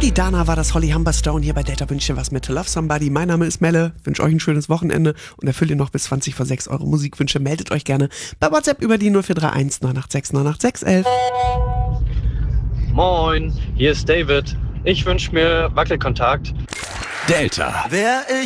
die Dana war das Holly Humberstone hier bei Delta Wünsche was mit To Love Somebody. Mein Name ist Melle, wünsche euch ein schönes Wochenende und erfüllt ihr noch bis 20 vor 6 eure Musikwünsche. Meldet euch gerne bei WhatsApp über die 0431 986 986 11. Moin, hier ist David. Ich wünsche mir Wackelkontakt. Delta. Wer